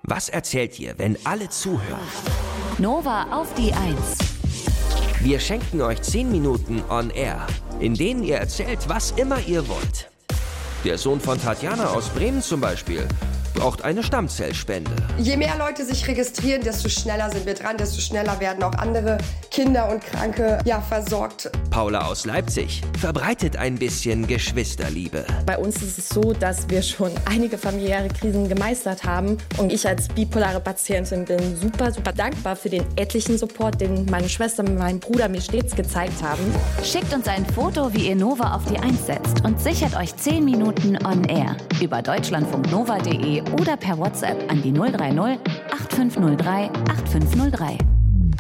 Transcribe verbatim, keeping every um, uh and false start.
Was erzählt ihr, wenn alle zuhören? Nova auf die Eins. Wir schenken euch zehn Minuten on air, in denen ihr erzählt, was immer ihr wollt. Der Sohn von Tatjana aus Bremen zum Beispiel braucht eine Stammzellspende. Je mehr Leute sich registrieren, desto schneller sind wir dran, desto schneller werden auch andere Kinder und Kranke ja, versorgt. Paula aus Leipzig verbreitet ein bisschen Geschwisterliebe. Bei uns ist es so, dass wir schon einige familiäre Krisen gemeistert haben. Und ich als bipolare Patientin bin super, super dankbar für den etlichen Support, den meine Schwester und mein Bruder mir stets gezeigt haben. Schickt uns ein Foto, wie ihr Nova auf die Eins setzt und sichert euch zehn Minuten on air über deutschlandfunknova punkt de oder per WhatsApp an die null drei null acht fünf null drei acht fünf null drei.